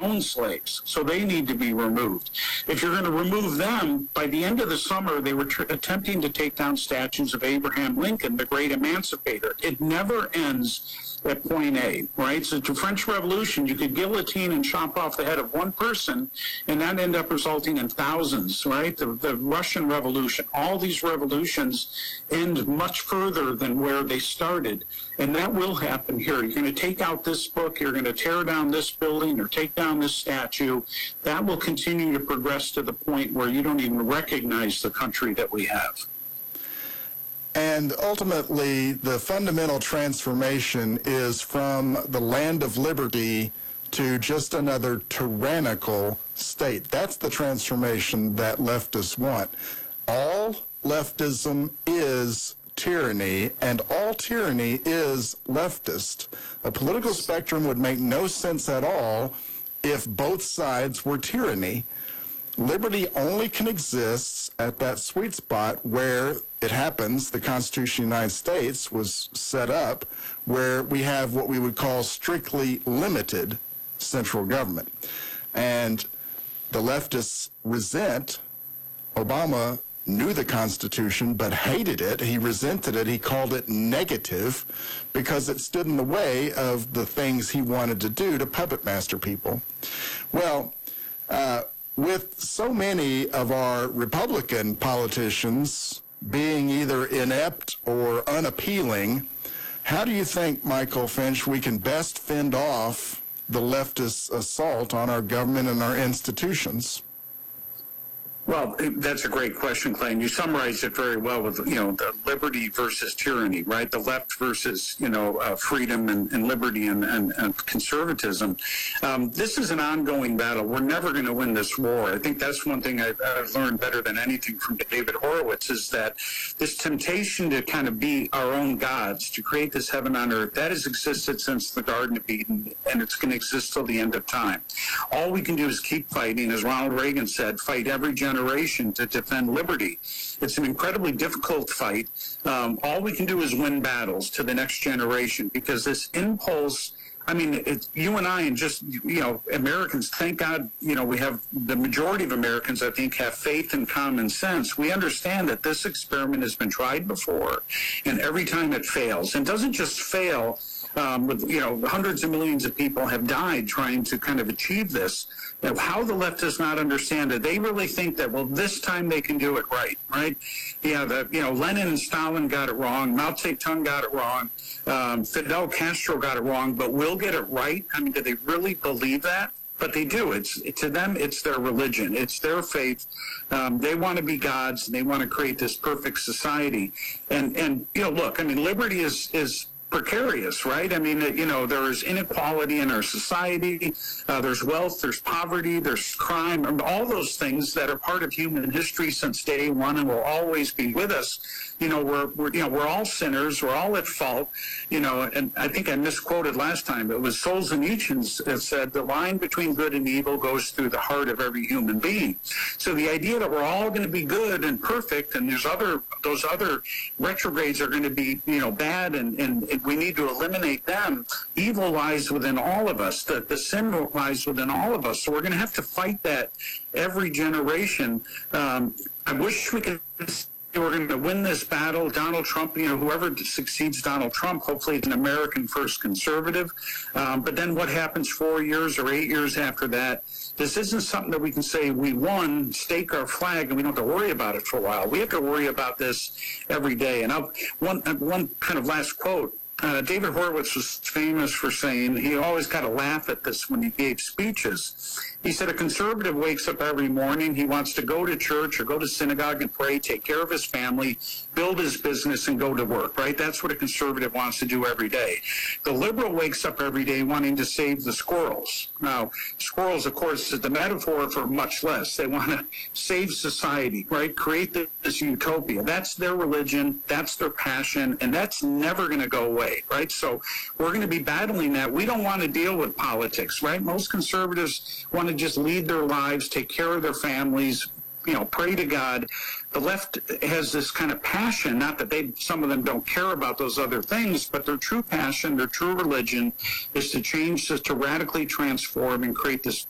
own slaves, so they need to be removed. If you're going to remove them, by the end of the summer, they were attempting to take down statues of Abraham Lincoln, the great emancipator. It never ends at point A, right? So the French Revolution, you could guillotine and chop off the head of one person, and that ended up resulting in thousands, right? The Russian Revolution, all these revolutions end much further than where they started, and that will happen here. You're going to take out this book, you're going to tear down this building or take down this statue. That will continue to progress to the point where you don't even recognize the country that we have. And ultimately, the fundamental transformation is from the land of liberty to just another tyrannical state. That's the transformation that leftists want. All leftism is tyranny, and all tyranny is leftist. A political spectrum would make no sense at all if both sides were tyranny. Liberty only can exist at that sweet spot where it happens. The Constitution of the United States was set up where we have what we would call strictly limited central government. And the leftists resent. Obama knew the Constitution but hated it. He resented it. He called it negative because it stood in the way of the things he wanted to do to puppet master people. Well, with so many of our Republican politicians being either inept or unappealing, how do you think, Michael Finch, we can best fend off the leftist assault on our government and our institutions? Well, that's a great question, Clay. And you summarized it very well with, the liberty versus tyranny, right? The left versus, freedom and liberty and conservatism. This is an ongoing battle. We're never going to win this war. I think that's one thing I've learned better than anything from David Horowitz is that this temptation to kind of be our own gods, to create this heaven on earth, that has existed since the Garden of Eden, and it's going to exist till the end of time. All we can do is keep fighting. As Ronald Reagan said, fight every generation to defend liberty. It's an incredibly difficult fight. All we can do is win battles to the next generation because this impulse, you and I and just, Americans, thank God, we have the majority of Americans, I think, have faith and common sense. We understand that this experiment has been tried before, and every time it fails, and doesn't just fail, hundreds of millions of people have died trying to kind of achieve this. Now, how the left does not understand it, they really think that, well, this time they can do it right? Yeah, Lenin and Stalin got it wrong, Mao Zedong got it wrong, Fidel Castro got it wrong, but we'll get it right? Do they really believe that? But they do. To them, it's their religion. It's their faith. They want to be gods, and they want to create this perfect society. And look, liberty is precarious, right? There is inequality in our society. There's wealth, there's poverty, there's crime, and all those things that are part of human history since day one and will always be with us. We're all sinners. We're all at fault. And I think I misquoted last time. It was Solzhenitsyn that said the line between good and evil goes through the heart of every human being. So the idea that we're all going to be good and perfect, and those other retrogrades are going to be bad and we need to eliminate them. Evil lies within all of us. The sin lies within all of us. So we're going to have to fight that every generation. I wish we could. We're going to win this battle. Donald Trump, whoever succeeds Donald Trump, hopefully it's an American first conservative. But then what happens 4 years or 8 years after that? This isn't something that we can say we won, stake our flag, and we don't have to worry about it for a while. We have to worry about this every day. And one kind of last quote. David Horowitz was famous for saying, he always got to laugh at this when he gave speeches. He said a conservative wakes up every morning, he wants to go to church or go to synagogue and pray, take care of his family, build his business, and go to work, right? That's what a conservative wants to do every day. The liberal wakes up every day wanting to save the squirrels. Now, squirrels, of course, is the metaphor for much less. They want to save society, right? Create this utopia. That's their religion, that's their passion, and that's never going to go away, right? So we're going to be battling that. We don't want to deal with politics, right? Most conservatives want to just lead their lives, take care of their families, pray to God. The left has this kind of passion, not that some of them don't care about those other things, but their true passion, their true religion is to change, to radically transform and create this